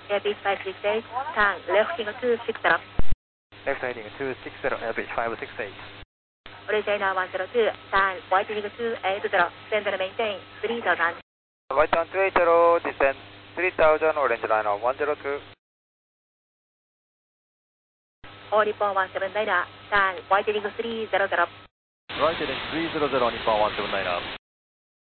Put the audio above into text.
Airbus 568, turn left heading 260. Left heading 260, Airbus 568. Originator 102, turn right heading 280, descend and maintain 3000. Right on 280, descend 3000, orange liner 102. All Nippon 179, turn right heading 300. Right heading 300, Nippon 179.